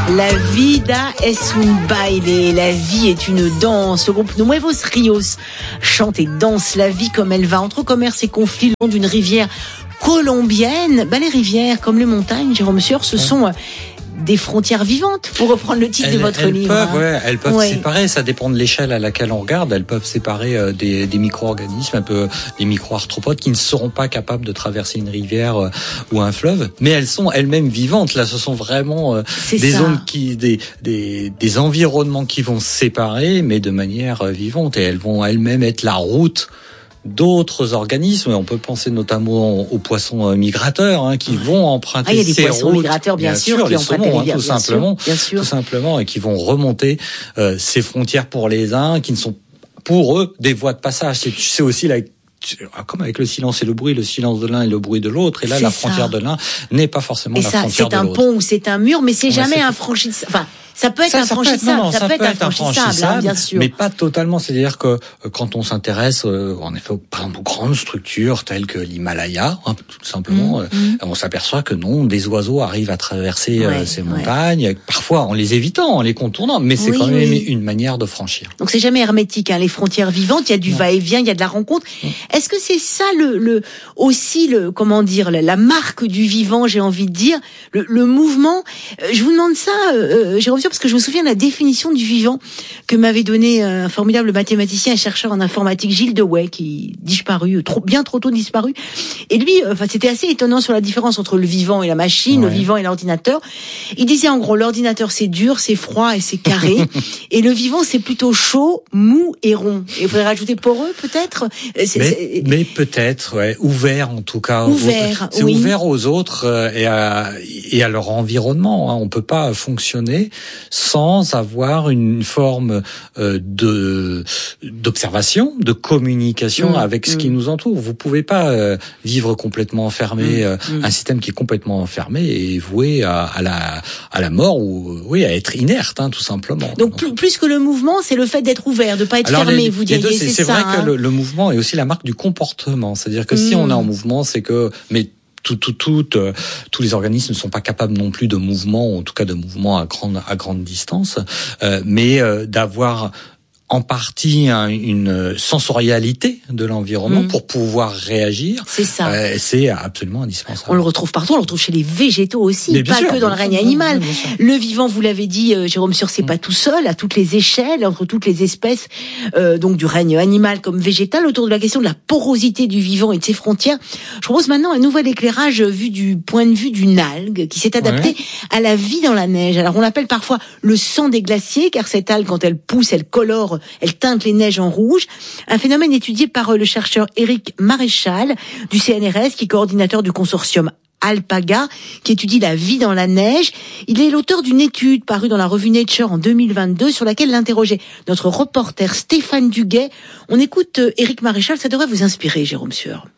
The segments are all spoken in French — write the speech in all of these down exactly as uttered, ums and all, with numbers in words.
La vida es un baile, la vie est une danse. Le groupe Nuevos Rios chante et danse la vie comme elle va, entre commerce et conflit, le long d'une rivière colombienne. Ben, les rivières, comme les montagnes, Jérôme Sueur, ce sont des frontières vivantes, pour reprendre le titre elles, de votre elles livre. Peuvent, hein. ouais, elles peuvent ouais. séparer, ça dépend de l'échelle à laquelle on regarde, elles peuvent séparer euh, des, des micro-organismes, un peu des micro-arthropodes qui ne seront pas capables de traverser une rivière euh, ou un fleuve, mais elles sont elles-mêmes vivantes. Là, ce sont vraiment euh, des ça. zones qui, des, des, des environnements qui vont se séparer, mais de manière euh, vivante, et elles vont elles-mêmes être la route d'autres organismes. On peut penser notamment aux poissons migrateurs hein, qui ouais. vont emprunter ah, il y a des ces poissons routes, migrateurs bien, bien sûr, sûr, qui les empruntent saumons, les rivières, hein, tout bien simplement, sûr, bien sûr. tout simplement, et qui vont remonter euh, ces frontières pour les uns, qui ne sont pour eux des voies de passage. C'est, tu sais aussi la comme avec le silence et le bruit, le silence de l'un et le bruit de l'autre. Et là, c'est la ça. frontière de l'un n'est pas forcément et la ça, frontière de l'autre. C'est un pont ou c'est un mur, mais c'est ouais, jamais c'est infranchissable. Enfin, ça peut être ça, infranchissable, ça peut être, non, non, ça ça peut peut être être infranchissable, infranchissable hein, bien sûr. Mais pas totalement. C'est-à-dire que quand on s'intéresse, euh, en effet, par exemple, aux grandes structures telles que l'Himalaya, hein, tout simplement, mmh, euh, mmh. on s'aperçoit que non, des oiseaux arrivent à traverser ouais, euh, ces ouais. montagnes, parfois en les évitant, en les contournant, mais c'est oui, quand même oui. une manière de franchir. Donc c'est jamais hermétique, hein, les frontières vivantes, il y a du non. va-et-vient, il y a de la rencontre. Mmh. Est-ce que c'est ça le, le aussi le comment dire la, la marque du vivant, j'ai envie de dire, le, le mouvement. Euh, je vous demande ça, euh, Jérôme Sueur, parce que je me souviens de la définition du vivant que m'avait donné un formidable mathématicien et chercheur en informatique, Gilles Dewey, qui disparu, trop, bien trop tôt disparu. Et lui, enfin, euh, c'était assez étonnant sur la différence entre le vivant et la machine, ouais. le vivant et l'ordinateur. Il disait en gros, l'ordinateur c'est dur, c'est froid et c'est carré, et le vivant c'est plutôt chaud, mou et rond. Et il faudrait rajouter poreux peut-être. C'est, mais, c'est... mais peut-être, ouais, ouvert en tout cas. Ouvert, c'est oui. ouvert aux autres euh, et à et à leur environnement. Hein. On peut pas fonctionner sans avoir une forme euh, de d'observation, de communication mmh, avec ce mmh. qui nous entoure. Vous pouvez pas euh, vivre complètement enfermé, euh, mmh. un système qui est complètement enfermé et voué à, à la à la mort ou oui à être inerte, hein, tout simplement. Donc plus, plus que le mouvement, c'est le fait d'être ouvert, de pas être Alors, fermé. Les, vous les diriez, deux, c'est, c'est, c'est ça. vrai hein. que le, le mouvement est aussi la marque du comportement. C'est-à-dire que mmh. si on est en mouvement, c'est que mais Tout, tout, tout, euh, tous les organismes ne sont pas capables non plus de mouvement, ou en tout cas de mouvement à grande, à grande distance, euh, mais euh, d'avoir en partie hein, une sensorialité de l'environnement mmh. pour pouvoir réagir. C'est ça. Euh, c'est absolument indispensable. On le retrouve partout, on le retrouve chez les végétaux aussi, pas sûr, que dans le règne sûr, animal. bien sûr. Le vivant, vous l'avez dit, euh, Jérôme Sueur, c'est mmh. pas tout seul, à toutes les échelles, entre toutes les espèces, euh, donc du règne animal comme végétal, autour de la question de la porosité du vivant et de ses frontières. Je propose maintenant un nouvel éclairage vu du point de vue d'une algue qui s'est adaptée ouais. à la vie dans la neige. Alors on l'appelle parfois le sang des glaciers, car cette algue, quand elle pousse, elle colore, elle teinte les neiges en rouge. Un phénomène étudié par le chercheur Éric Maréchal du C N R S, qui est coordinateur du consortium Alpaga, qui étudie la vie dans la neige. Il est l'auteur d'une étude parue dans la revue Nature en deux mille vingt-deux, sur laquelle l'interrogeait notre reporter Stéphane Duguet. On écoute Éric Maréchal, ça devrait vous inspirer, Jérôme Sueur.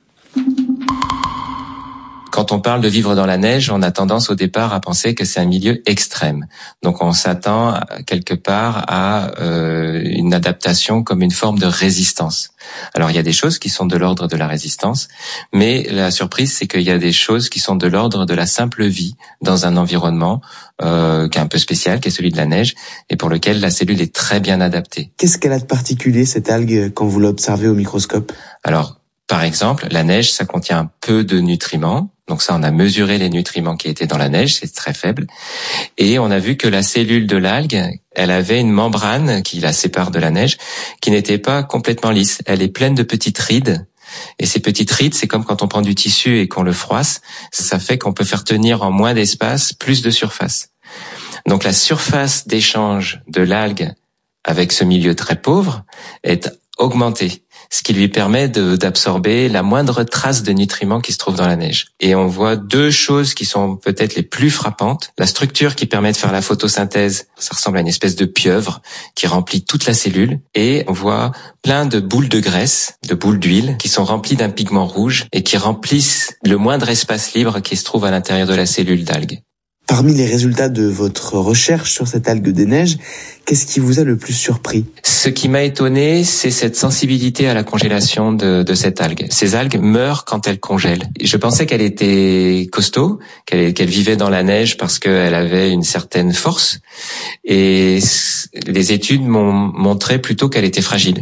Quand on parle de vivre dans la neige, on a tendance au départ à penser que c'est un milieu extrême. Donc on s'attend quelque part à euh, une adaptation comme une forme de résistance. Alors il y a des choses qui sont de l'ordre de la résistance, mais la surprise c'est qu'il y a des choses qui sont de l'ordre de la simple vie dans un environnement euh, qui est un peu spécial, qui est celui de la neige, et pour lequel la cellule est très bien adaptée. Qu'est-ce qu'elle a de particulier, cette algue, quand vous l'observez au microscope ? Alors, par exemple, la neige, ça contient peu de nutriments. Donc ça, on a mesuré les nutriments qui étaient dans la neige, c'est très faible. Et on a vu que la cellule de l'algue, elle avait une membrane qui la sépare de la neige, qui n'était pas complètement lisse. Elle est pleine de petites rides. Et ces petites rides, c'est comme quand on prend du tissu et qu'on le froisse. Ça fait qu'on peut faire tenir en moins d'espace plus de surface. Donc la surface d'échange de l'algue avec ce milieu très pauvre est augmentée, ce qui lui permet de, d'absorber la moindre trace de nutriments qui se trouve dans la neige. Et on voit deux choses qui sont peut-être les plus frappantes. La structure qui permet de faire la photosynthèse, ça ressemble à une espèce de pieuvre qui remplit toute la cellule. Et on voit plein de boules de graisse, de boules d'huile, qui sont remplies d'un pigment rouge et qui remplissent le moindre espace libre qui se trouve à l'intérieur de la cellule d'algue. Parmi les résultats de votre recherche sur cette algue des neiges, qu'est-ce qui vous a le plus surpris ? Ce qui m'a étonné, c'est cette sensibilité à la congélation de, de cette algue. Ces algues meurent quand elles congèlent. Je pensais qu'elle était costaud, qu'elle, qu'elle vivait dans la neige parce qu'elle avait une certaine force. Et les études m'ont montré plutôt qu'elle était fragile.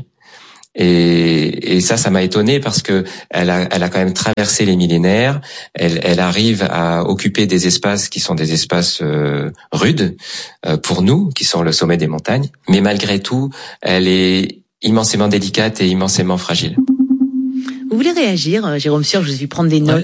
Et, et ça, ça m'a étonné parce que elle a, elle a quand même traversé les millénaires. Elle, elle arrive à occuper des espaces qui sont des espaces euh, rudes euh, pour nous, qui sont le sommet des montagnes. Mais malgré tout, elle est immensément délicate et immensément fragile. Vous voulez réagir, Jérôme Sieur? Je vais prendre des notes.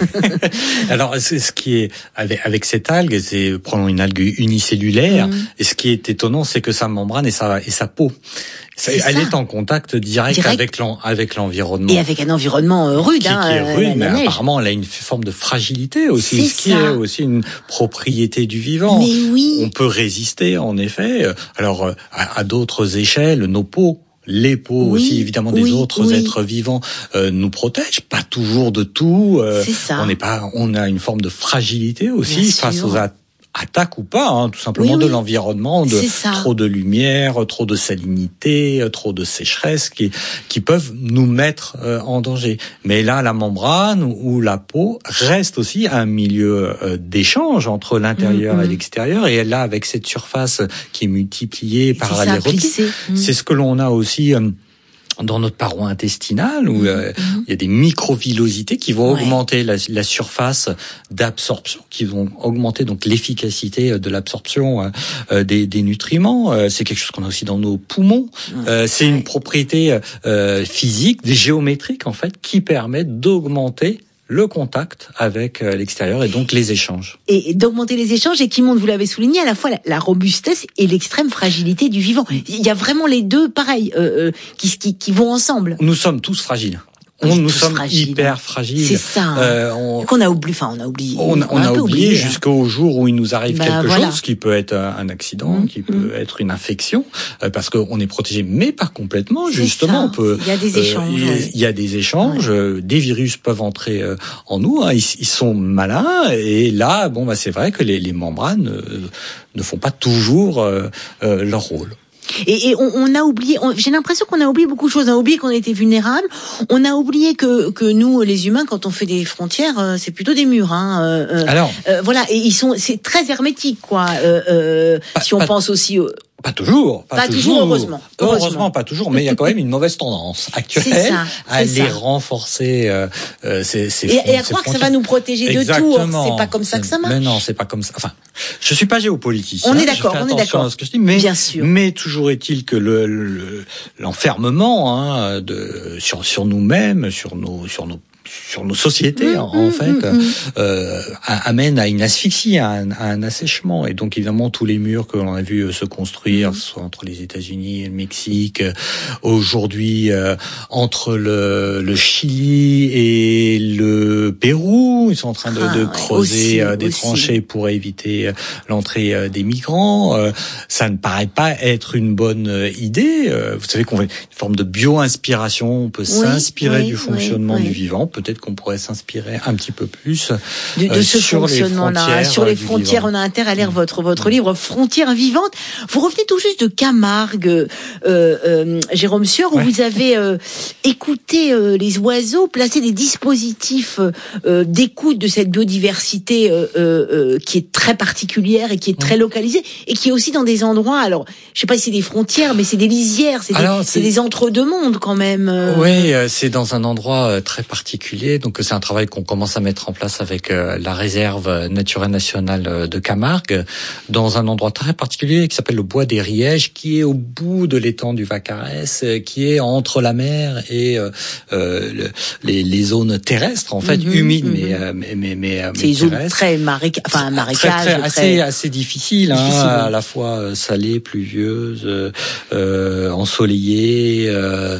Alors, ce qui est avec, avec cette algue, c'est prenons une algue unicellulaire. Mmh. Et ce qui est étonnant, c'est que sa membrane et sa et sa peau, c'est elle ça. est en contact direct, direct. avec l'en, avec l'environnement. Et avec un environnement euh, rude, qui, hein, qui est rude, la, mais la apparemment, elle a une forme de fragilité aussi, c'est ce qui ça. est aussi une propriété du vivant. Mais oui. On peut résister, en effet. Alors, à, à d'autres échelles, nos peaux. Les peaux oui, aussi, évidemment, des oui, autres oui. êtres vivants euh, nous protègent, pas toujours de tout. Euh, C'est ça. On n'est pas, on a une forme de fragilité aussi Bien face sûr. aux attaques. Attaque ou pas, hein, tout simplement oui, de oui. l'environnement, de trop de lumière, trop de salinité, trop de sécheresse, qui qui peuvent nous mettre euh, en danger. Mais là, la membrane ou, ou la peau reste aussi un milieu euh, d'échange entre l'intérieur mmh, et l'extérieur. Et là, avec cette surface qui est multipliée par c'est les replis, mmh. c'est ce que l'on a aussi. Euh, dans notre paroi intestinale, où mmh, euh, mmh. il y a des microvillosités qui vont ouais. augmenter la, la surface d'absorption, qui vont augmenter donc l'efficacité de l'absorption euh, des, des nutriments. Euh, c'est quelque chose qu'on a aussi dans nos poumons. Mmh. Euh, c'est une propriété euh, physique, géométrique en fait, qui permet d'augmenter le contact avec l'extérieur et donc les échanges. Et d'augmenter les échanges et qui montre, vous l'avez souligné, à la fois la, la robustesse et l'extrême fragilité du vivant. Il y a vraiment les deux, pareil, euh, euh, qui, qui, qui vont ensemble. Nous sommes tous fragiles. On, nous sommes fragiles. hyper fragiles. C'est ça. Euh, on, qu'on a oublié, enfin, on a oublié. On, on, on a, a oublié, oublié jusqu'au jour où il nous arrive bah, quelque voilà. chose qui peut être un accident, mmh, qui mmh. peut être une infection, euh, parce qu'on est protégé, mais pas complètement. C'est justement, ça. on peut. Il y a des échanges. Euh, il, il y a des échanges. Ouais. Euh, des virus peuvent entrer euh, en nous. Hein, ils, ils sont malins. Et là, bon, bah, c'est vrai que les, les membranes euh, ne font pas toujours euh, euh, leur rôle. Et, et on, on a oublié, on, j'ai l'impression qu'on a oublié beaucoup de choses. On a oublié qu'on était vulnérables. On a oublié que, que nous, les humains, quand on fait des frontières, euh, c'est plutôt des murs. Hein, euh, Alors, euh, voilà, et ils sont, c'est très hermétique, quoi. Euh, euh, pas, si on pas, pense aussi. Au, Pas toujours, pas, pas toujours, toujours heureusement. heureusement. Heureusement, pas toujours, mais il y a quand même une mauvaise tendance actuelle c'est ça, à c'est les ça. renforcer. Euh, ces, ces et, fonds, et à croire que ça va nous protéger Exactement. de tout. Or, c'est pas comme ça que ça marche. Mais non, c'est pas comme ça. Enfin, je suis pas géopoliticien. On est d'accord, je fais on est d'accord. À ce que je dis, mais, bien sûr. Mais toujours est-il que le, le l'enfermement hein, de sur sur nous-mêmes, sur nos sur nos sur nos sociétés, mmh, en mmh, fait, mmh. euh, amène à une asphyxie, à un, à un assèchement. Et donc, évidemment, tous les murs que l'on a vu se construire, mmh. soit entre les États-Unis et le Mexique, aujourd'hui, euh, entre le, le Chili et le Pérou, ils sont en train de, ah, de ouais, creuser aussi, des aussi. tranchées pour éviter l'entrée des migrants. Euh, ça ne paraît pas être une bonne idée. Euh, vous savez qu'on fait une forme de bio-inspiration. On peut oui, s'inspirer oui, du fonctionnement oui, oui. du vivant. Peut-être qu'on pourrait s'inspirer un petit peu plus de, de euh, ce sur fonctionnement-là. Sur les frontières, on a intérêt à lire votre votre livre Frontières vivantes. Vous revenez tout juste de Camargue, euh, euh, Jérôme Sieur, où ouais. vous avez euh, écouté euh, les oiseaux, placé des dispositifs euh, d'écoute de cette biodiversité euh, euh, qui est très particulière et qui est très localisée et qui est aussi dans des endroits. Alors, je sais pas si c'est des frontières, mais c'est des lisières, c'est alors, des, c'est... c'est des entre-deux-mondes quand même. Euh... Oui, c'est dans un endroit très particulier. Donc c'est un travail qu'on commence à mettre en place avec euh, la réserve naturelle nationale de Camargue, dans un endroit très particulier qui s'appelle le Bois des Rièges, qui est au bout de l'étang du Vaccarès, qui est entre la mer et euh, le, les, les zones terrestres, en fait, mm-hmm, humides, mm-hmm. mais, euh, mais mais mais c'est des zones très maréca- enfin marécages, très, très, très... assez assez difficiles, hein, difficile, à la fois salées, pluvieuses, euh, ensoleillées, euh,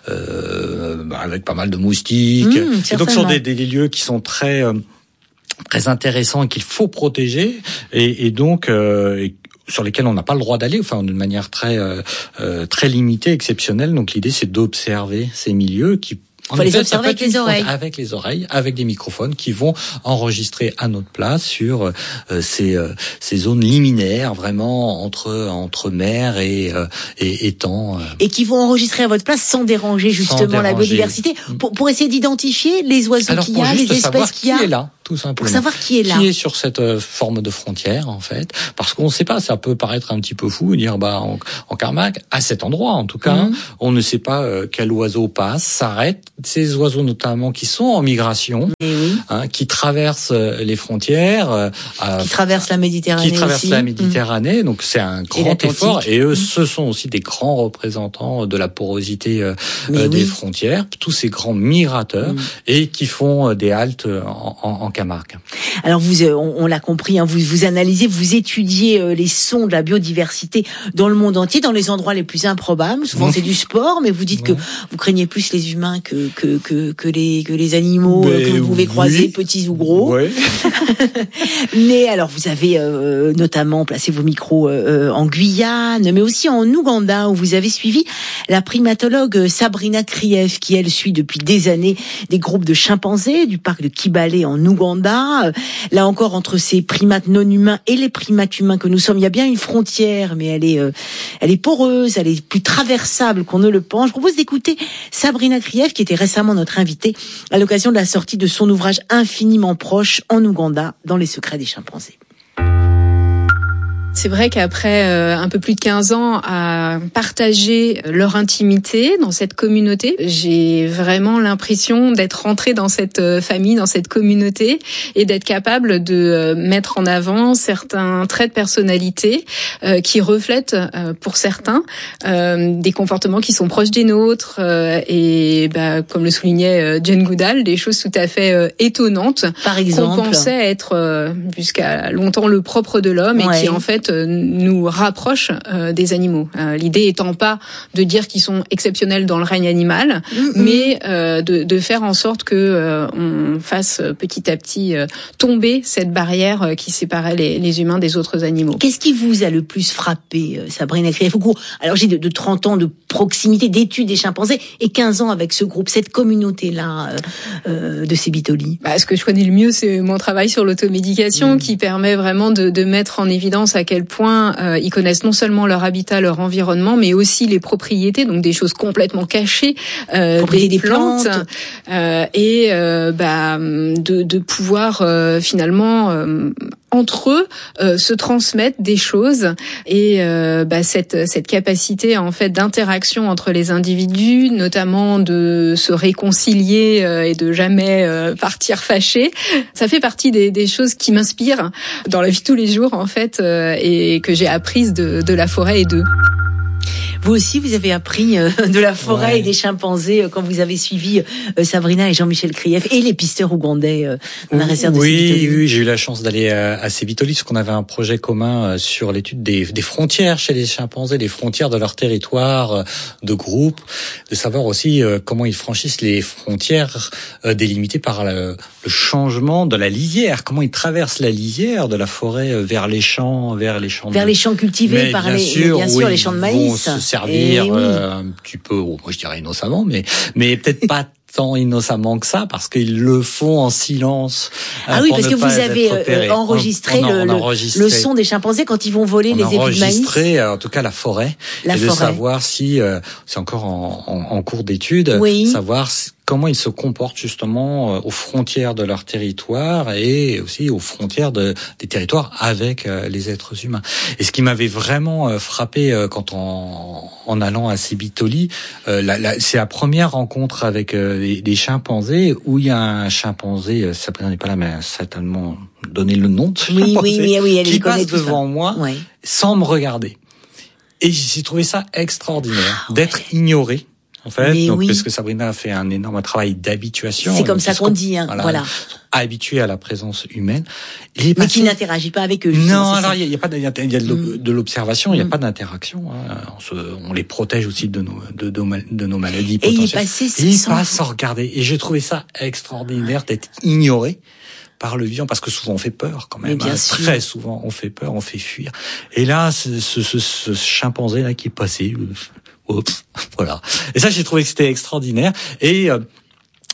euh, avec pas mal de moustiques. Mmh, et donc, ce sont des, des lieux qui sont très, euh, très intéressants et qu'il faut protéger. Et, et donc, euh, et sur lesquels on n'a pas le droit d'aller, enfin, d'une manière très, euh, très limitée, exceptionnelle. Donc, l'idée, c'est d'observer ces milieux qui Il faut les observer avec les oreilles. Avec les oreilles, avec des microphones qui vont enregistrer à notre place sur euh, ces, euh, ces zones liminaires, vraiment entre entre mer et euh, et étang. Euh. Et qui vont enregistrer à votre place sans déranger justement sans déranger. la biodiversité, pour pour essayer d'identifier les oiseaux Alors, qu'il y a, les espèces qu'il y a. Qui est là, tout simplement. Pour savoir qui est là. Qui est sur cette euh, forme de frontière en fait, parce qu'on ne sait pas. Ça peut paraître un petit peu fou, dire bah en, en Camargue, à cet endroit en tout cas, mmh. hein, on ne sait pas euh, quel oiseau passe, s'arrête. Ces oiseaux notamment qui sont en migration, oui. hein, qui traversent les frontières, euh, qui traversent la Méditerranée, qui traversent aussi. la Méditerranée. Donc c'est un grand et effort. Et eux, mmh. ce sont aussi des grands représentants de la porosité euh, oui. des frontières. Tous ces grands migrateurs mmh. et qui font des haltes en, en, en Camargue. Alors vous, on, on l'a compris, hein, vous vous analysez, vous étudiez les sons de la biodiversité dans le monde entier, dans les endroits les plus improbables. Souvent mmh. c'est du sport, mais vous dites mmh. que vous craignez plus les humains que que que, que les que les animaux mais que vous pouvez oui. croiser, petits ou gros. Oui. Mais alors vous avez euh, notamment placé vos micros euh, en Guyane, mais aussi en Ouganda, où vous avez suivi la primatologue Sabrina Krief, qui elle suit depuis des années des groupes de chimpanzés du parc de Kibale en Ouganda. Là encore, entre ces primates non humains et les primates humains que nous sommes, il y a bien une frontière, mais elle est euh, elle est poreuse, elle est plus traversable qu'on ne le pense. Je propose d'écouter Sabrina Krief, qui était récemment notre invitée à l'occasion de la sortie de son ouvrage Infiniment proche en Ouganda, dans les secrets des chimpanzés. C'est vrai qu'après euh, un peu plus de quinze ans à partager leur intimité dans cette communauté, j'ai vraiment l'impression d'être rentrée dans cette famille, dans cette communauté, et d'être capable de mettre en avant certains traits de personnalité euh, qui reflètent, euh, pour certains, euh, des comportements qui sont proches des nôtres, euh, et bah, comme le soulignait Jane Goodall, des choses tout à fait euh, étonnantes, par exemple, qu'on pensait être euh, jusqu'à longtemps le propre de l'homme, ouais. et qui en fait nous rapproche euh, des animaux. Euh, l'idée étant pas de dire qu'ils sont exceptionnels dans le règne animal, mm-hmm. mais euh, de, de faire en sorte que euh, on fasse petit à petit euh, tomber cette barrière qui séparait les, les humains des autres animaux. Qu'est-ce qui vous a le plus frappé, Sabrina Krief? Alors j'ai de, de trente ans de proximité, d'études des chimpanzés et quinze ans avec ce groupe, cette communauté-là euh, de Sébitoli. Bah, ce que je connais le mieux, c'est mon travail sur l'automédication, mm. qui permet vraiment de, de mettre en évidence à quel point euh, ils connaissent non seulement leur habitat, leur environnement, mais aussi les propriétés, donc des choses complètement cachées, euh, des, des plantes, plantes. Euh, et euh, bah, de, de pouvoir euh, finalement euh, entre eux euh, se transmettre des choses, et euh, bah, cette cette capacité en fait d'interaction entre les individus, notamment de se réconcilier euh, et de jamais euh, partir fâchés, ça fait partie des, des choses qui m'inspirent dans la vie de tous les jours en fait, euh, et que j'ai apprises de, de la forêt et d'eux. Vous aussi, vous avez appris euh, de la forêt ouais. et des chimpanzés euh, quand vous avez suivi euh, Sabrina et Jean-Michel Krief et les pisteurs ougandais euh, dans la réserve de oui, Sébitoli. Oui, j'ai eu la chance d'aller à, à Sébitoli parce qu'on avait un projet commun euh, sur l'étude des, des frontières chez les chimpanzés, les frontières de leur territoire euh, de groupe, de savoir aussi euh, comment ils franchissent les frontières euh, délimitées par le, le changement de la lisière, comment ils traversent la lisière de la forêt euh, vers les champs, vers les champs, vers de... les champs cultivés mais par bien les, sûr, bien sûr oui, les champs de maïs. Servir oui. euh, un petit peu, oh, moi je dirais innocemment, mais mais peut-être pas tant innocemment que ça, parce qu'ils le font en silence. Ah oui, parce que vous avez euh, enregistré, on, on a, on a enregistré le, le son des chimpanzés quand ils vont voler on les épis de maïs. Enregistré, en tout cas la forêt, la et forêt. de savoir si euh, c'est encore en, en, en cours d'étude, oui. savoir si, comment ils se comportent justement aux frontières de leur territoire et aussi aux frontières de, des territoires avec euh, les êtres humains. Et ce qui m'avait vraiment euh, frappé euh, quand en, en allant à Sébitoli, euh, la, la, c'est la première rencontre avec euh, les, les chimpanzés, où il y a un chimpanzé, Sabrina n'est pas là, mais elle a certainement donné le nom de ce oui, chimpanzé, oui, oui, elle qui passe devant ça. moi ouais. sans me regarder. Et j'ai trouvé ça extraordinaire, ah, d'être ouais. ignoré. En fait, mais donc, oui. parce que Sabrina a fait un énorme travail d'habituation. C'est comme ça qu'on dit, hein, voilà. voilà. Habitué à la présence humaine. Et mais qui n'interagit pas avec eux. Non, alors il y, y a pas de, il y a de, mm. de l'observation, il mm. y a mm. pas d'interaction. Hein. On, se, on les protège aussi de nos, de, de, de nos maladies et potentielles. il est passé et il passe sans regarder. Et j'ai trouvé ça extraordinaire d'être ignoré par le vivant, parce que souvent on fait peur quand même. Bien hein. sûr. Très souvent on fait peur, on fait fuir. Et là, ce, ce, ce, ce chimpanzé là qui est passé. Oups, voilà. Et ça, j'ai trouvé que c'était extraordinaire. Et euh,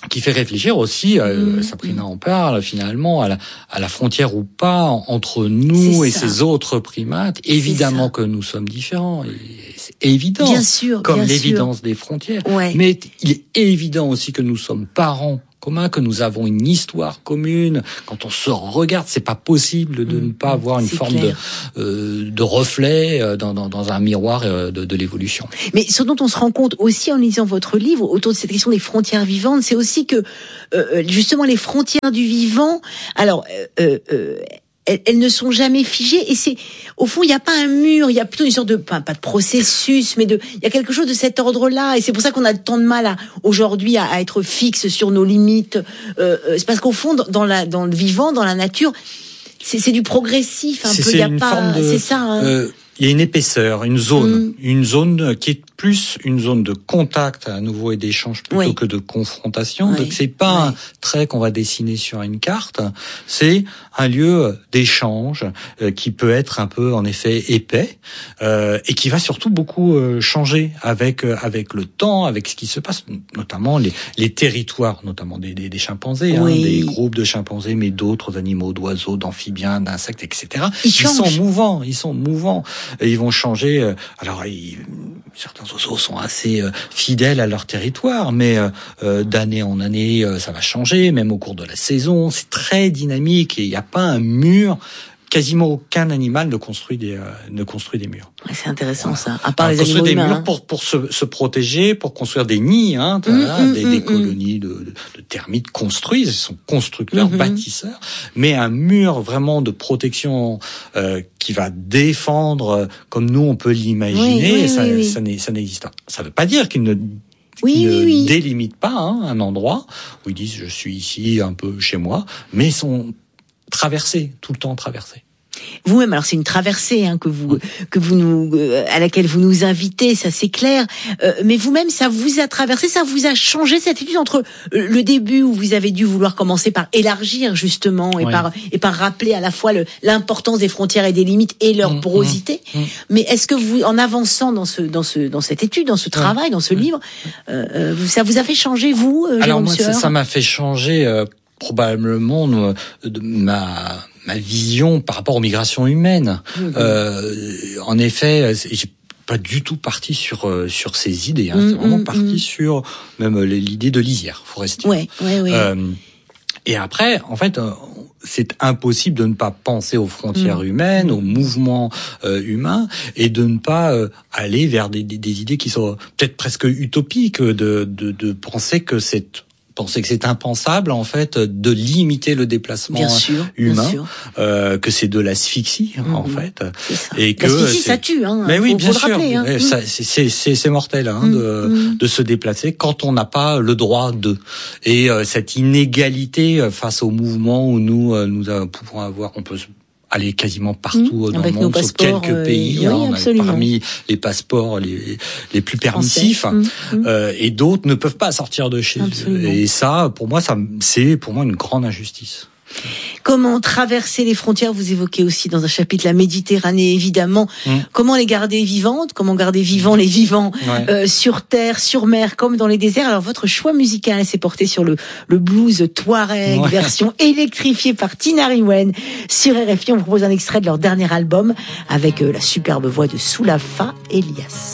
qui fait réfléchir aussi, euh, Mmh. Sabrina en parle finalement, à la, à la frontière ou pas entre nous C'est et ça. ces autres primates. Évidemment ça. que nous sommes différents, et c'est évident, Bien sûr, comme bien l'évidence sûr. des frontières. Ouais. Mais il est évident aussi que nous sommes parents communs, que nous avons une histoire commune. Quand on se regarde, c'est pas possible de Mmh. ne pas avoir une C'est forme clair. de, euh, de reflet euh, dans, dans, dans un miroir euh, de, de l'évolution. Mais ce dont on se rend compte aussi en lisant votre livre autour de cette question des frontières vivantes, c'est aussi que euh, justement les frontières du vivant, alors euh, euh, elles, elles ne sont jamais figées et c'est au fond il n'y a pas un mur, il y a plutôt une sorte de pas, pas de processus, mais de il y a quelque chose de cet ordre-là et c'est pour ça qu'on a tant de mal à, aujourd'hui à, à être fixe sur nos limites. Euh, c'est parce qu'au fond dans la dans le vivant, dans la nature, c'est, c'est du progressif un C'est- peu. c'est Il y a une pas, forme de- c'est ça. Hein. Euh, il y a une épaisseur, une zone, Mm. une zone qui est plus une zone de contact à nouveau et d'échange plutôt Oui. que de confrontation. Oui. Donc c'est pas Oui. un trait qu'on va dessiner sur une carte, c'est un lieu d'échange euh, qui peut être un peu en effet épais euh, et qui va surtout beaucoup euh, changer avec euh, avec le temps, avec ce qui se passe, notamment les les territoires, notamment des des, des chimpanzés, Oui. hein, des groupes de chimpanzés, mais d'autres animaux, d'oiseaux, d'amphibiens, d'insectes, et cetera. Ils Ils sont changent. mouvants, ils sont mouvants. Et ils vont changer. euh, Alors, ils- certains oiseaux sont assez euh, fidèles à leur territoire, mais euh, euh, d'année en année, euh, ça va changer, même au cours de la saison. C'est très dynamique et il n'y a pas un mur. Quasiment aucun animal ne construit des euh, ne construit des murs. Ouais, c'est intéressant Voilà. ça. À part On les construit animaux des humains. murs hein. pour pour se, se protéger, pour construire des nids, hein, Mmh, voilà, mmh, des, mmh, des mmh. colonies de, de, de termites construisent, ils sont constructeurs, Mmh. bâtisseurs, mais un mur vraiment de protection euh, qui va défendre euh, comme nous on peut l'imaginer, Oui, oui, ça, oui, oui. ça, n'est- ça n'existe pas. Ça ne veut pas dire qu'il ne Oui, qui oui, ne oui. délimitent pas hein, un endroit où ils disent je suis ici un peu chez moi, mais ils sont traversés, tout le temps traversés. Vous-même, alors c'est une traversée hein, que vous que vous nous euh, à laquelle vous nous invitez, ça c'est clair. Euh, mais vous-même, ça vous a traversé, ça vous a changé cette étude entre euh, le début où vous avez dû vouloir commencer par élargir justement et Ouais. par et par rappeler à la fois le, l'importance des frontières et des limites et leur Mmh, porosité. mmh, mmh. Mais est-ce que vous, en avançant dans ce dans ce dans cette étude, dans ce travail, dans ce livre, euh, euh, vous, ça vous a fait changer vous, euh, Alors Jérôme moi, ça, Sueur ça m'a fait changer euh, probablement euh, de ma ma vision par rapport aux migrations humaines. Mmh. Euh, en effet, c'est- j'ai pas du tout parti sur euh, sur ces idées. Hein. Mmh, C'est vraiment mmh, parti mmh. sur même euh, l'idée de lisière forestière. Ouais, ouais, ouais. Euh, et après, en fait, euh, c'est impossible de ne pas penser aux frontières Mmh. humaines, aux mouvements euh, humains, et de ne pas euh, aller vers des, des, des idées qui sont peut-être presque utopiques, de, de, de penser que c'est penser que c'est impensable en fait de limiter le déplacement Bien sûr, humain, bien sûr. euh, que c'est de l'asphyxie en Mhm. fait, C'est ça. et que L'asphyxie, c'est- ça tue, hein. mais oui, faut, bien faut sûr, le rappeler, hein. mais ça, c'est, c'est, c'est, c'est mortel hein, Mm, de, mm. de se déplacer quand on n'a pas le droit de. Et euh, cette inégalité euh, face au mouvement où nous euh, nous euh, pouvons avoir, on peut se- aller quasiment partout Mm, dans avec le nos monde, sauf passeports, quelques euh, pays. oui, hein, on a absolument. parmi les passeports les les plus permissifs, Français. Mm, mm. euh, et d'autres ne peuvent pas sortir de chez Absolument. eux. Et ça, pour moi, ça c'est pour moi une grande injustice. Comment traverser les frontières? Vous évoquez aussi dans un chapitre la Méditerranée, évidemment. Mm. Comment les garder vivantes? Comment garder vivants les vivants Ouais. euh, sur terre, sur mer, comme dans les déserts? Alors votre choix musical s'est porté sur le, le blues Touareg, Ouais. version électrifiée par Tinari Wen. Sur R F I, on vous propose un extrait de leur dernier album avec euh, la superbe voix de Soulafa Elias.